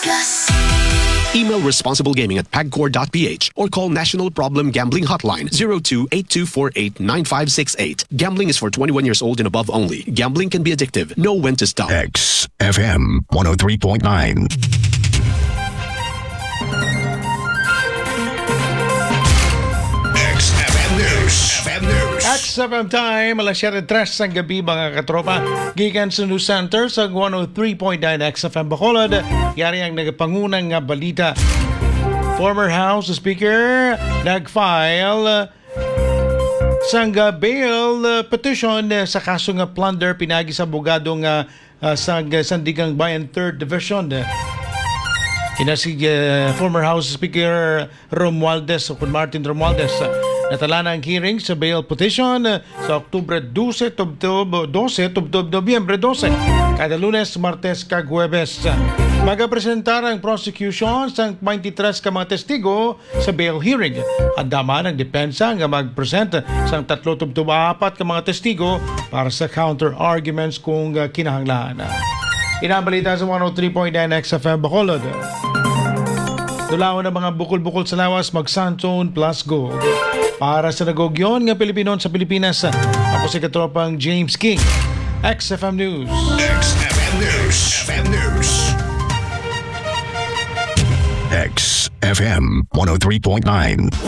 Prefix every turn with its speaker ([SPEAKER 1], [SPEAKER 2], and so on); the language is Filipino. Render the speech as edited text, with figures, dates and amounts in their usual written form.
[SPEAKER 1] Plus.
[SPEAKER 2] Email responsiblegaming@pagcor.ph or call National Problem Gambling Hotline 02-8248-9568. Gambling is for 21 years old and above only. Gambling can be addictive. Know when to stop.
[SPEAKER 3] XFM 103.9.
[SPEAKER 4] XFM time, alas 7:03 ang gabi mga katropa. Gikan sa News Center sa 103.9 XFM Bacolod. Yari ang nagapangunang nga balita. Former House Speaker nag-file sang bail petition sa kaso nga plunder pinagi sa abogado nga sa Sandigang Bayan 3rd Division. Ina si former House Speaker Romualdez o Martin Romualdez. Natala na ang hearing sa bail petition sa Oktubre 12 Nobyembre 12 kada Lunes, Martes kag Huwebes. Magapresentar ang prosecution sa 23 ka mga testigo sa bail hearing. Andaman ang depensa nga mag-present sa 3-4 ka mga testigo para sa counter-arguments kung kinahanglan. Inabalita sa 103.9 XFM Bacolod. Dulawan na mga bukol-bukol sa lawas, mag-Santone plus Gold. Para sa nagogyon nga Pilipino sa Pilipinas, ako si katropang James King. XFM News.
[SPEAKER 3] XFM News. XFM News. XFM 103.9.